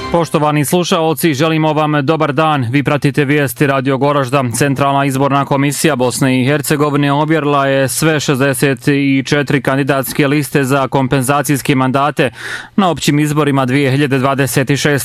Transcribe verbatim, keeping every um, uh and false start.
Poštovani slušaoci, želimo vam dobar dan. Vi pratite vijesti Radio Goražda. Centralna izborna komisija Bosne i Hercegovine ovjerila je sve šezdeset četiri kandidatske liste za kompenzacijske mandate na općim izborima dvije hiljade dvadeset šeste.